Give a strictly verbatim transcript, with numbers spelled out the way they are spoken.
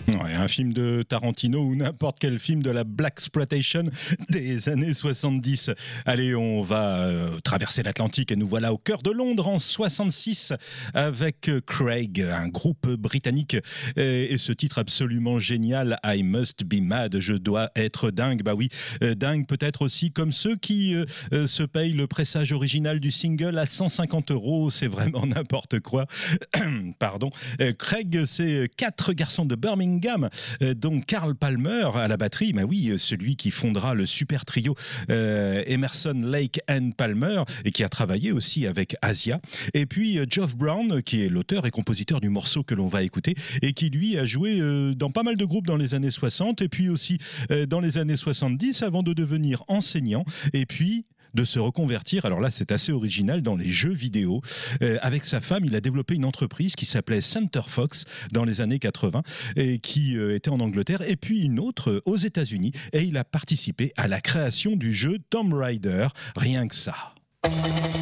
Ouais, un film de Tarantino ou n'importe quel film de la Blaxploitation des années soixante-dix. Allez, on va euh, traverser l'Atlantique et nous voilà au cœur de Londres en soixante-six avec Craig, un groupe britannique. Et, et ce titre absolument génial, I Must Be Mad, je dois être dingue. Bah oui, euh, dingue peut-être aussi comme ceux qui euh, euh, se payent le pressage original du single à cent cinquante euros. C'est vraiment n'importe quoi. Pardon. Euh, Craig, c'est quatre garçons de Birmingham. Euh, donc Carl Palmer à la batterie, bah oui, celui qui fondera le super trio euh, Emerson, Lake and Palmer et qui a travaillé aussi avec Asia. Et puis euh, Geoff Brown qui est l'auteur et compositeur du morceau que l'on va écouter et qui lui a joué euh, dans pas mal de groupes dans les années soixante et puis aussi euh, dans les années soixante-dix avant de devenir enseignant et puis de se reconvertir, alors là c'est assez original, dans les jeux vidéo. Euh, avec sa femme, il a développé une entreprise qui s'appelait Center Fox dans les années quatre-vingts et qui euh, était en Angleterre, et puis une autre euh, aux États-Unis, et il a participé à la création du jeu Tomb Raider, rien que ça.